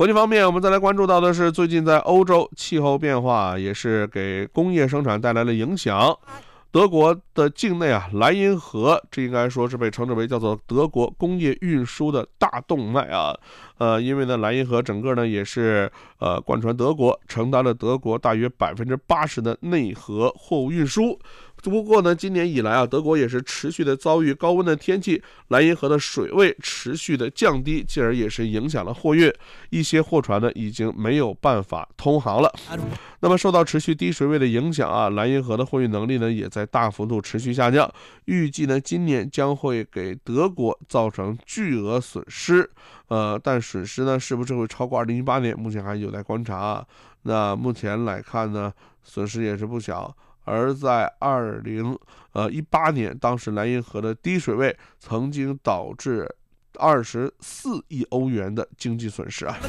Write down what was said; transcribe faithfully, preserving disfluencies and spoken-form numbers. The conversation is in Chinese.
国际方面，我们再来关注到的是，最近在欧洲气候变化也是给工业生产带来了影响。德国的境内啊，莱茵河，这应该说是被称之为叫做德国工业运输的大动脉啊。呃，因为呢，莱茵河整个呢也是呃贯穿德国，承担了德国大约百分之八十的内河货物运输。不过呢，今年以来啊，德国也是持续的遭遇高温的天气，莱茵河的水位持续的降低，进而也是影响了货运，一些货船呢已经没有办法通航了。那么受到持续低水位的影响啊，莱茵河的货运能力呢也在大幅度持续下降，预计呢今年将会给德国造成巨额损失。呃，但损失呢是不是会超过二零一八年，目前还有待观察啊。那目前来看呢，损失也是不小。而在二零呃一八年，当时莱茵河的低水位曾经导致二十四亿欧元的经济损失啊。